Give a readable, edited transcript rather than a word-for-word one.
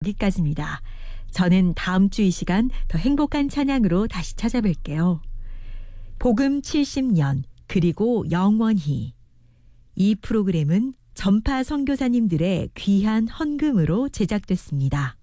여기까지입니다. 저는 다음 주 이 시간 더 행복한 찬양으로 다시 찾아뵐게요. 복음 70년 그리고 영원히. 이 프로그램은 전파 선교사님들의 귀한 헌금으로 제작됐습니다.